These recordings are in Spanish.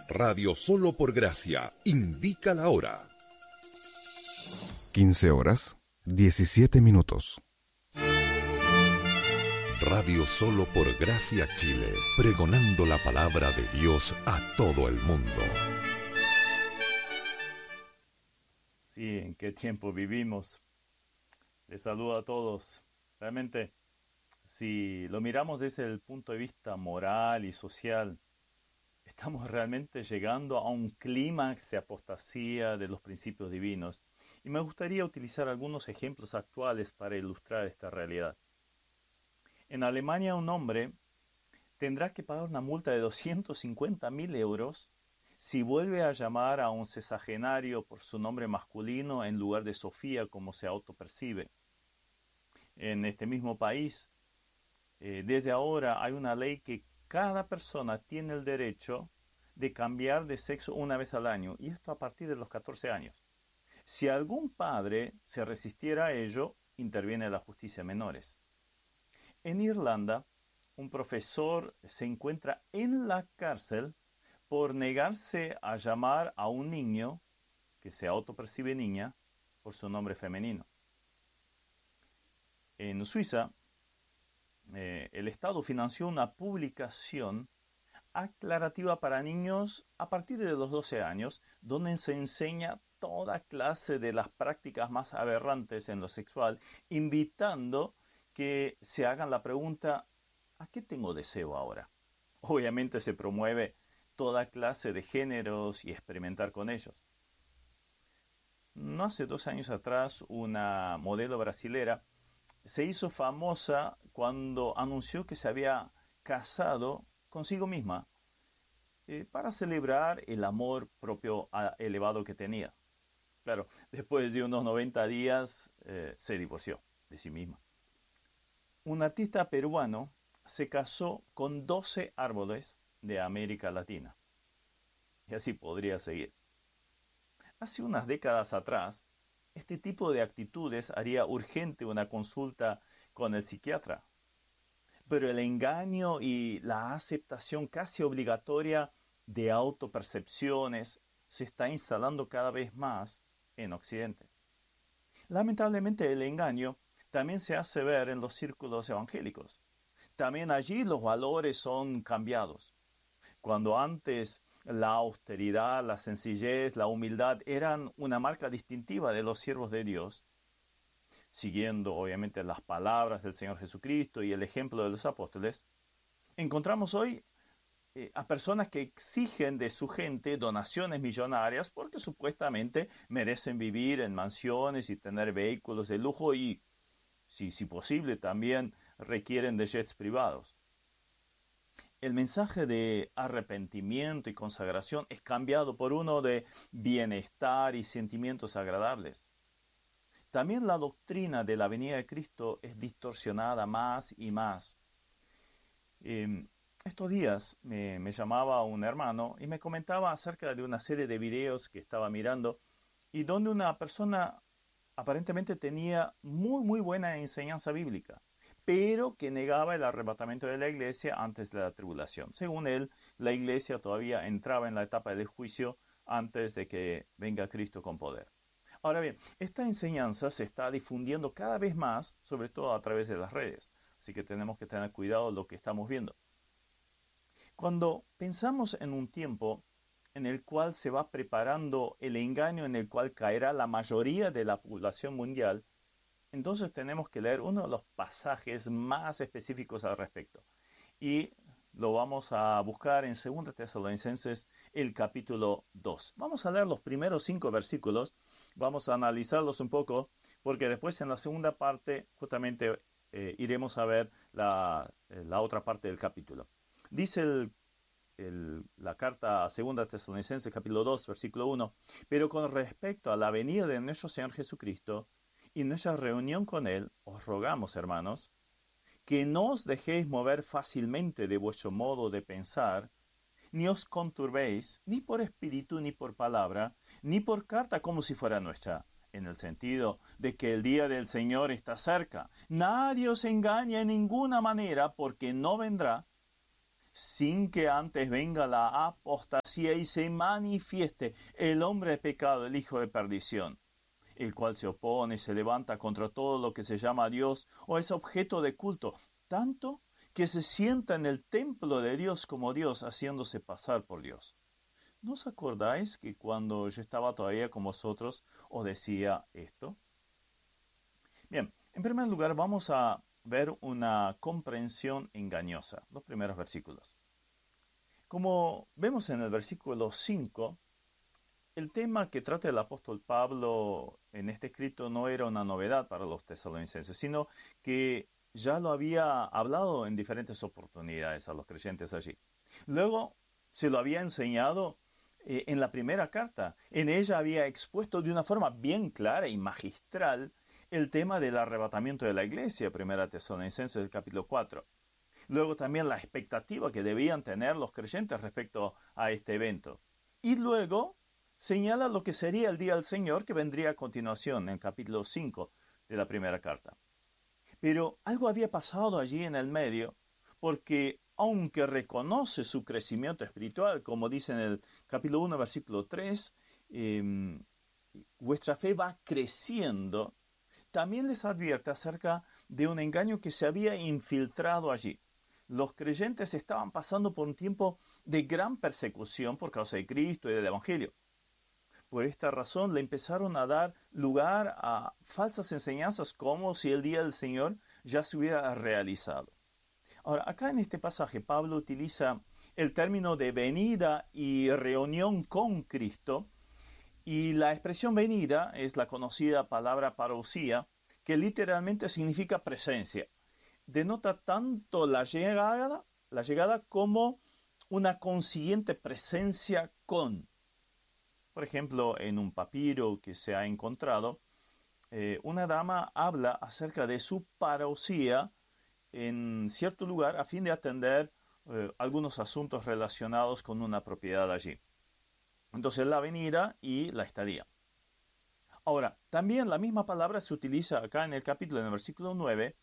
Radio Solo por Gracia indica la hora. 15:17. Radio Solo por Gracia Chile, pregonando la palabra de Dios a todo el mundo. Sí, ¿en qué tiempo vivimos? Les saludo a todos. Realmente, si lo miramos desde el punto de vista moral y social, estamos realmente llegando a un clímax de apostasía de los principios divinos. Y me gustaría utilizar algunos ejemplos actuales para ilustrar esta realidad. En Alemania, un hombre tendrá que pagar una multa de 250.000 euros si vuelve a llamar a un sexagenario por su nombre masculino en lugar de Sofía, como se autopercibe. En este mismo país, desde ahora hay una ley que cada persona tiene el derecho de cambiar de sexo una vez al año, y esto a partir de los 14 años. Si algún padre se resistiera a ello, interviene la justicia de menores. En Irlanda, un profesor se encuentra en la cárcel por negarse a llamar a un niño, que se autopercibe niña, por su nombre femenino. En Suiza, el Estado financió una publicación aclarativa para niños a partir de los 12 años, donde se enseña toda clase de las prácticas más aberrantes en lo sexual, invitando que se hagan la pregunta, ¿a qué tengo deseo ahora? Obviamente se promueve toda clase de géneros y experimentar con ellos. No hace 2 años atrás, una modelo brasilera se hizo famosa cuando anunció que se había casado consigo misma para celebrar el amor propio elevado que tenía. Claro, después de unos 90 días se divorció de sí misma. Un artista peruano se casó con 12 árboles de América Latina. Y así podría seguir. Hace unas décadas atrás, este tipo de actitudes haría urgente una consulta con el psiquiatra. Pero el engaño y la aceptación casi obligatoria de autopercepciones se está instalando cada vez más en Occidente. Lamentablemente el engaño también se hace ver en los círculos evangélicos. También allí los valores son cambiados. Cuando antes la austeridad, la sencillez, la humildad eran una marca distintiva de los siervos de Dios, siguiendo obviamente las palabras del Señor Jesucristo y el ejemplo de los apóstoles, encontramos hoy a personas que exigen de su gente donaciones millonarias porque supuestamente merecen vivir en mansiones y tener vehículos de lujo y, si posible, también requieren de jets privados. El mensaje de arrepentimiento y consagración es cambiado por uno de bienestar y sentimientos agradables. También la doctrina de la venida de Cristo es distorsionada más y más. Estos días me llamaba un hermano y me comentaba acerca de una serie de videos que estaba mirando y donde una persona aparentemente tenía muy buena enseñanza bíblica, pero que negaba el arrebatamiento de la iglesia antes de la tribulación. Según él, la iglesia todavía entraba en la etapa del juicio antes de que venga Cristo con poder. Ahora bien, esta enseñanza se está difundiendo cada vez más, sobre todo a través de las redes, así que tenemos que tener cuidado de lo que estamos viendo. Cuando pensamos en un tiempo en el cual se va preparando el engaño en el cual caerá la mayoría de la población mundial, entonces tenemos que leer uno de los pasajes más específicos al respecto. Y lo vamos a buscar en 2 Tesalonicenses, el capítulo 2. Vamos a leer los primeros 5 versículos, vamos a analizarlos un poco, porque después en la segunda parte justamente iremos a ver la otra parte del capítulo. Dice la carta a 2 Tesalonicenses, capítulo 2, versículo 1, pero con respecto a la venida de nuestro Señor Jesucristo y nuestra reunión con Él, os rogamos, hermanos, que no os dejéis mover fácilmente de vuestro modo de pensar, ni os conturbéis, ni por espíritu, ni por palabra, ni por carta como si fuera nuestra, en el sentido de que el día del Señor está cerca. Nadie os engaña en ninguna manera, porque no vendrá sin que antes venga la apostasía y se manifieste el hombre de pecado, el hijo de perdición, el cual se opone y se levanta contra todo lo que se llama Dios o es objeto de culto, tanto que se sienta en el templo de Dios como Dios, haciéndose pasar por Dios. ¿No os acordáis que cuando yo estaba todavía con vosotros os decía esto? Bien, en primer lugar vamos a ver una comprensión engañosa, los primeros versículos. Como vemos en el versículo 5, el tema que trata el apóstol Pablo en este escrito no era una novedad para los tesalonicenses, sino que ya lo había hablado en diferentes oportunidades a los creyentes allí. Luego se lo había enseñado en la primera carta. En ella había expuesto de una forma bien clara y magistral el tema del arrebatamiento de la iglesia, 1 Tesalonicenses capítulo 4. Luego también la expectativa que debían tener los creyentes respecto a este evento. Y luego señala lo que sería el día del Señor que vendría a continuación en el capítulo 5 de la primera carta. Pero algo había pasado allí en el medio, porque aunque reconoce su crecimiento espiritual, como dice en el capítulo 1, versículo 3, vuestra fe va creciendo, también les advierte acerca de un engaño que se había infiltrado allí. Los creyentes estaban pasando por un tiempo de gran persecución por causa de Cristo y del Evangelio. Por esta razón le empezaron a dar lugar a falsas enseñanzas como si el día del Señor ya se hubiera realizado. Ahora, acá en este pasaje Pablo utiliza el término de venida y reunión con Cristo, y la expresión venida es la conocida palabra parousia, que literalmente significa presencia. Denota tanto la llegada como una consiguiente presencia con. Por ejemplo, en un papiro que se ha encontrado, una dama habla acerca de su parousia en cierto lugar a fin de atender algunos asuntos relacionados con una propiedad allí. Entonces, la venida y la estadía. Ahora, también la misma palabra se utiliza acá en el capítulo, en el versículo 9,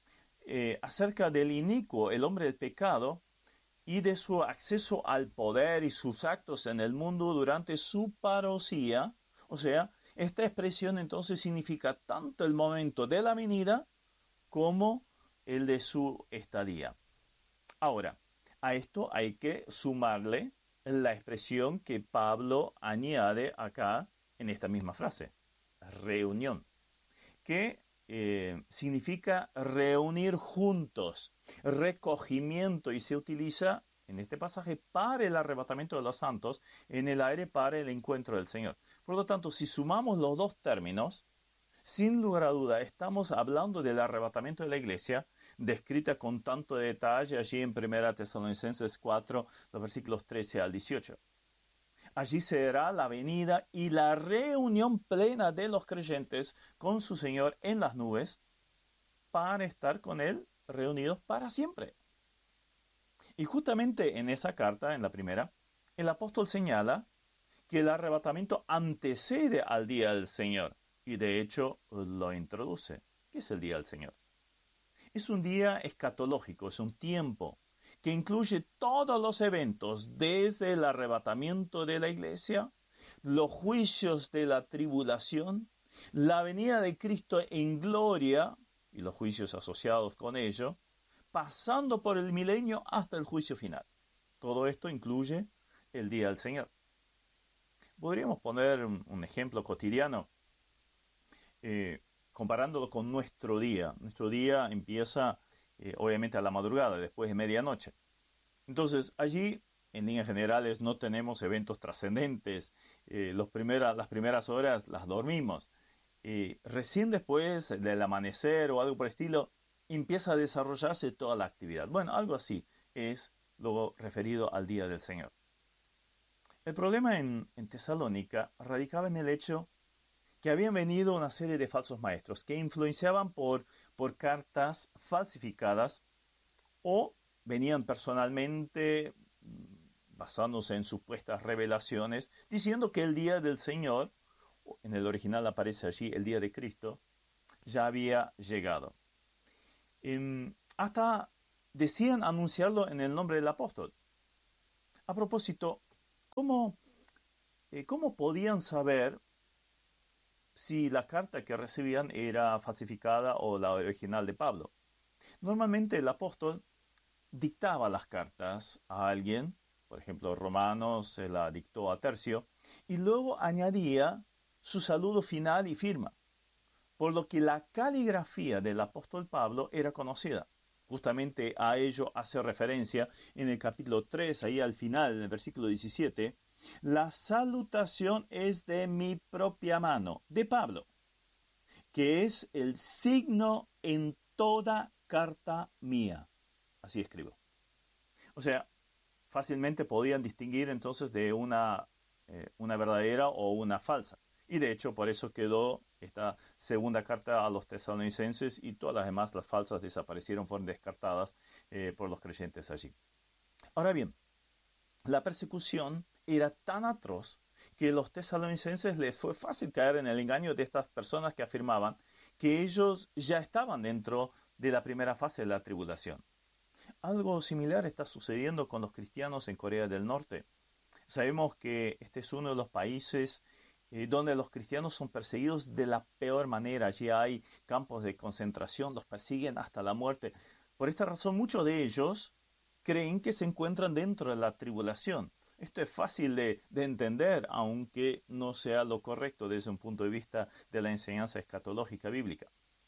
acerca del inicuo, el hombre del pecado, y de su acceso al poder y sus actos en el mundo durante su parousia. O sea, esta expresión entonces significa tanto el momento de la venida como el de su estadía. Ahora, a esto hay que sumarle la expresión que Pablo añade acá en esta misma frase, reunión, que significa reunir juntos, recogimiento, y se utiliza en este pasaje para el arrebatamiento de los santos, en el aire para el encuentro del Señor. Por lo tanto, si sumamos los dos términos, sin lugar a duda estamos hablando del arrebatamiento de la iglesia, descrita con tanto detalle allí en 1 Tesalonicenses 4, los versículos 13 al 18. Allí será la venida y la reunión plena de los creyentes con su Señor en las nubes para estar con Él reunidos para siempre. Y justamente en esa carta, en la primera, el apóstol señala que el arrebatamiento antecede al día del Señor y de hecho lo introduce. ¿Qué es el día del Señor? Es un día escatológico, es un tiempo que incluye todos los eventos, desde el arrebatamiento de la iglesia, los juicios de la tribulación, la venida de Cristo en gloria y los juicios asociados con ello, pasando por el milenio hasta el juicio final. Todo esto incluye el día del Señor. Podríamos poner un ejemplo cotidiano, comparándolo con nuestro día. Nuestro día empieza obviamente a la madrugada, después de medianoche. Entonces, allí, en líneas generales, no tenemos eventos trascendentes. Las primeras horas las dormimos. Recién después del amanecer o algo por el estilo, empieza a desarrollarse toda la actividad. Bueno, algo así es lo referido al día del Señor. El problema en Tesalónica radicaba en el hecho que habían venido una serie de falsos maestros que influenciaban por cartas falsificadas o venían personalmente basándose en supuestas revelaciones, diciendo que el día del Señor, en el original aparece allí el día de Cristo, ya había llegado. Hasta decían anunciarlo en el nombre del apóstol. A propósito, ¿cómo podían saber si la carta que recibían era falsificada o la original de Pablo? Normalmente el apóstol dictaba las cartas a alguien, por ejemplo, Romanos se la dictó a Tercio, y luego añadía su saludo final y firma, por lo que la caligrafía del apóstol Pablo era conocida. Justamente a ello hace referencia en el capítulo 3, ahí al final, en el versículo 17, la salutación es de mi propia mano, de Pablo, que es el signo en toda carta mía. Así escribo. O sea, fácilmente podían distinguir entonces de una verdadera o una falsa. Y de hecho, por eso quedó esta segunda carta a los tesalonicenses y todas las demás, las falsas, desaparecieron, fueron descartadas por los creyentes allí. Ahora bien, la persecución era tan atroz que a los tesalonicenses les fue fácil caer en el engaño de estas personas que afirmaban que ellos ya estaban dentro de la primera fase de la tribulación. Algo similar está sucediendo con los cristianos en Corea del Norte. Sabemos que este es uno de los países donde los cristianos son perseguidos de la peor manera. Allí hay campos de concentración, los persiguen hasta la muerte. Por esta razón, muchos de ellos creen que se encuentran dentro de la tribulación. Esto es fácil de entender, aunque no sea lo correcto desde un punto de vista de la enseñanza escatológica bíblica.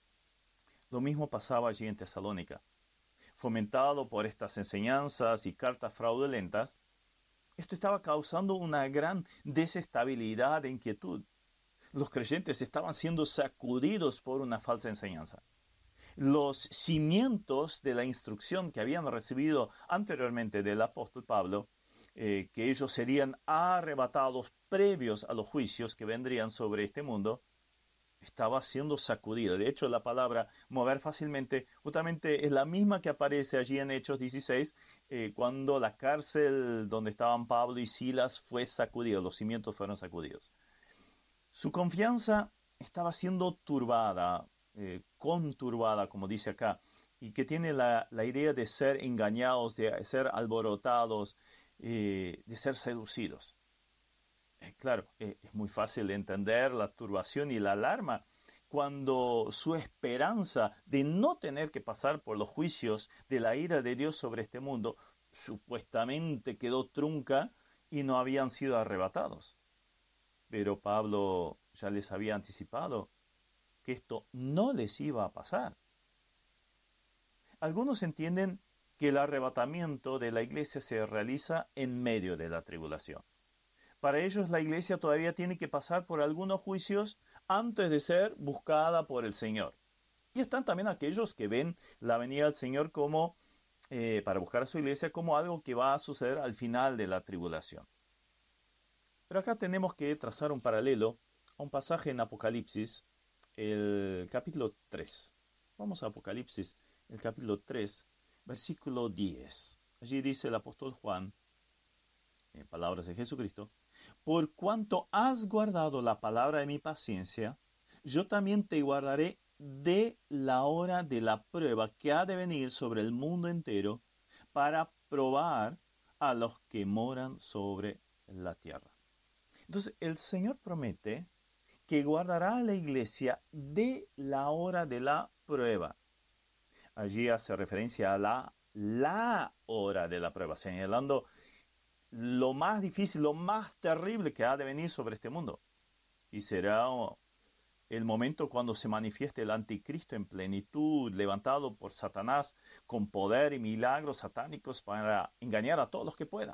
Lo mismo pasaba allí en Tesalónica. Fomentado por estas enseñanzas y cartas fraudulentas, esto estaba causando una gran desestabilidad e inquietud. Los creyentes estaban siendo sacudidos por una falsa enseñanza. Los cimientos de la instrucción que habían recibido anteriormente del apóstol Pablo, que ellos serían arrebatados previos a los juicios que vendrían sobre este mundo, estaba siendo sacudida. De hecho, la palabra mover fácilmente justamente es la misma que aparece allí en Hechos 16, cuando la cárcel donde estaban Pablo y Silas fue sacudida, los cimientos fueron sacudidos. Su confianza estaba siendo turbada, conturbada, como dice acá, y que tiene la idea de ser engañados, de ser alborotados, de ser seducidos. Claro, es muy fácil de entender la turbación y la alarma cuando su esperanza de no tener que pasar por los juicios de la ira de Dios sobre este mundo supuestamente quedó trunca y no habían sido arrebatados. Pero Pablo ya les había anticipado que esto no les iba a pasar. Algunos entienden que el arrebatamiento de la iglesia se realiza en medio de la tribulación. Para ellos la iglesia todavía tiene que pasar por algunos juicios antes de ser buscada por el Señor. Y están también aquellos que ven la venida del Señor como, para buscar a su iglesia, como algo que va a suceder al final de la tribulación. Pero acá tenemos que trazar un paralelo a un pasaje en Apocalipsis, el capítulo 3. Vamos a Apocalipsis, el capítulo 3, versículo 10. Allí dice el apóstol Juan, en palabras de Jesucristo: por cuanto has guardado la palabra de mi paciencia, yo también te guardaré de la hora de la prueba que ha de venir sobre el mundo entero para probar a los que moran sobre la tierra. Entonces, el Señor promete que guardará a la iglesia de la hora de la prueba. Allí hace referencia a la hora de la prueba, señalando lo más difícil, lo más terrible que ha de venir sobre este mundo. Y será el momento cuando se manifieste el anticristo en plenitud, levantado por Satanás con poder y milagros satánicos para engañar a todos los que puedan.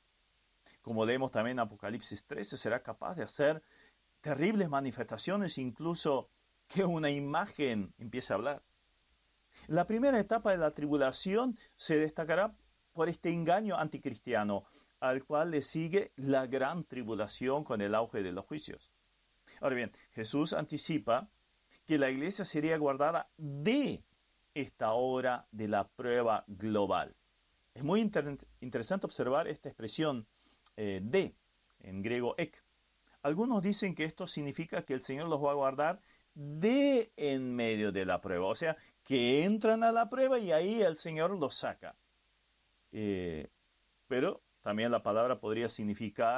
Como leemos también en Apocalipsis 13, será capaz de hacer terribles manifestaciones, incluso que una imagen empiece a hablar. La primera etapa de la tribulación se destacará por este engaño anticristiano, al cual le sigue la gran tribulación con el auge de los juicios. Ahora bien, Jesús anticipa que la iglesia sería guardada de esta hora de la prueba global. Es muy interesante observar esta expresión de, en griego ek. Algunos dicen que esto significa que el Señor los va a guardar de en medio de la prueba, o sea, que entran a la prueba y ahí el Señor los saca. Pero también la palabra podría significar